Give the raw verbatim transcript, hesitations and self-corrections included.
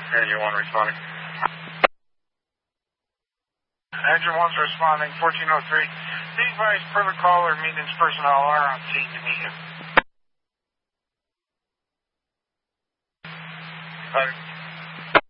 Engine one responding. Engine one's responding, fourteen oh three. The advice protocol or maintenance personnel are on scene to meet you. Sorry.